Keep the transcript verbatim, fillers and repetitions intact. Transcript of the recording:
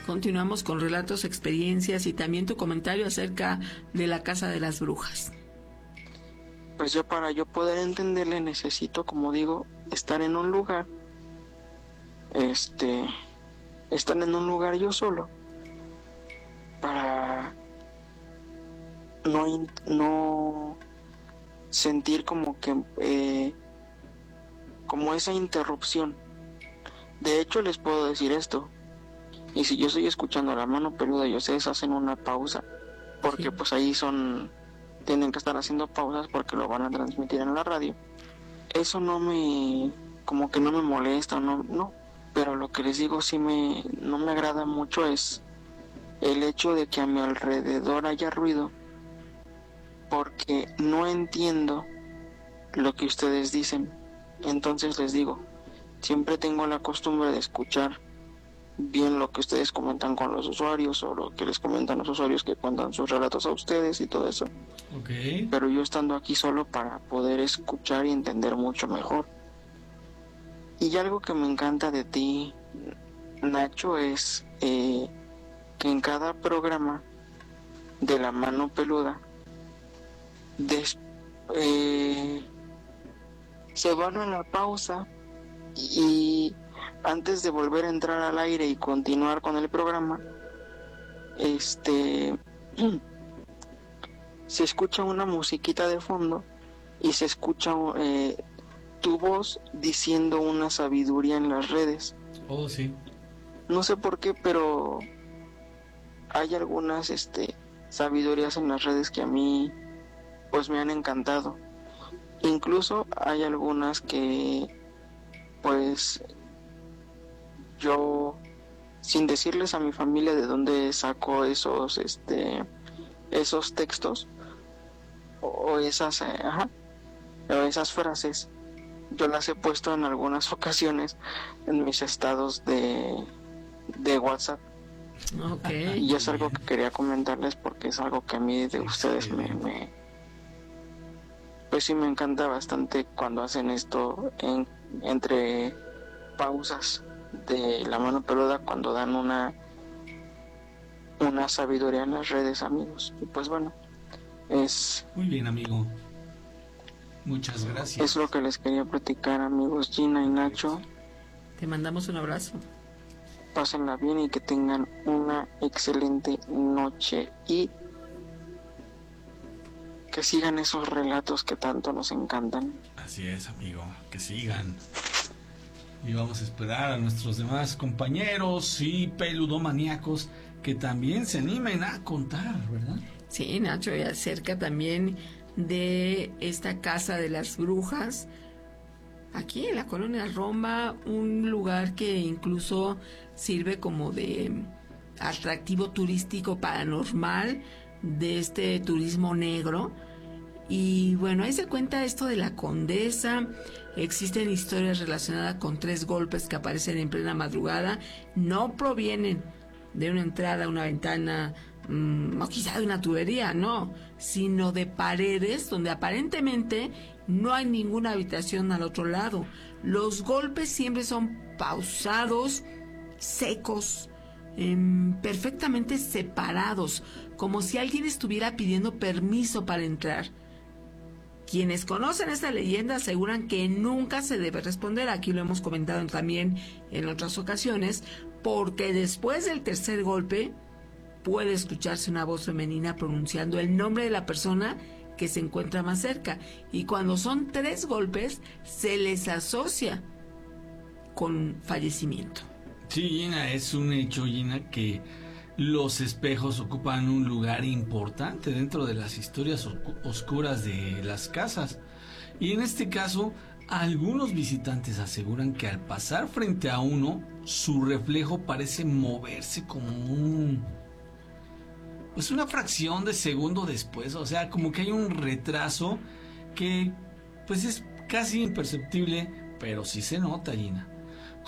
Continuamos con relatos, experiencias y también tu comentario acerca de la Casa de las Brujas. Pues yo para yo poder entenderle necesito, como digo, estar en un lugar, este, estar en un lugar yo solo, para no, no sentir como que, eh, como esa interrupción. De hecho, les puedo decir esto, y si yo estoy escuchando a La Mano Peluda y ustedes hacen una pausa, porque sí, pues ahí son, tienen que estar haciendo pausas porque lo van a transmitir en la radio, eso no me, como que no me molesta, no, no, pero lo que les digo sí me, no me agrada mucho es el hecho de que a mi alrededor haya ruido, porque no entiendo lo que ustedes dicen. Entonces les digo, siempre tengo la costumbre de escuchar bien lo que ustedes comentan con los usuarios o lo que les comentan los usuarios que cuentan sus relatos a ustedes y todo eso. Okay. Pero yo estando aquí solo para poder escuchar y entender mucho mejor. Y algo que me encanta de ti, Nacho, es eh, que en cada programa de La Mano Peluda des, eh, se van a la pausa y antes de volver a entrar al aire y continuar con el programa, este se escucha una musiquita de fondo y se escucha eh, tu voz diciendo una sabiduría en las redes. Oh, sí. No sé por qué, pero hay algunas este sabidurías en las redes que a mí pues me han encantado. Incluso hay algunas que pues yo, sin decirles a mi familia de dónde saco esos este esos textos o, o esas eh, ajá, o esas frases, yo las he puesto en algunas ocasiones en mis estados de de WhatsApp. Okay. Y es algo que quería comentarles porque es algo que a mí de ustedes me, me pues sí me encanta bastante cuando hacen esto en, entre pausas de La Mano Peluda, cuando dan una una sabiduría en las redes, amigos. Y pues bueno, es muy bien, amigo, muchas gracias. Es lo que les quería platicar, amigos Gina y Nacho. Te mandamos un abrazo. Pásenla bien y que tengan una excelente noche y que sigan esos relatos que tanto nos encantan. Así es, amigo, que sigan. Y vamos a esperar a nuestros demás compañeros y peludomaníacos que también se animen a contar, ¿verdad? Sí, Nacho, y acerca también de esta Casa de las Brujas, aquí en la colonia Roma, un lugar que incluso sirve como de atractivo turístico paranormal, de este turismo negro. Y bueno, ahí se cuenta esto de la condesa. Existen historias relacionadas con tres golpes que aparecen en plena madrugada. No provienen de una entrada, una ventana, mmm, o quizá de una tubería, no, sino de paredes donde aparentemente no hay ninguna habitación al otro lado. Los golpes siempre son pausados, secos, eh, perfectamente separados, como si alguien estuviera pidiendo permiso para entrar. Quienes conocen esta leyenda aseguran que nunca se debe responder, aquí lo hemos comentado también en otras ocasiones, porque después del tercer golpe puede escucharse una voz femenina pronunciando el nombre de la persona que se encuentra más cerca, y cuando son tres golpes se les asocia con fallecimiento. Sí, Gina, es un hecho, Gina, que los espejos ocupan un lugar importante dentro de las historias oscuras de las casas. Y en este caso, algunos visitantes aseguran que al pasar frente a uno, su reflejo parece moverse como un... pues una fracción de segundo después. O sea, como que hay un retraso que pues es casi imperceptible, pero sí se nota, Gina.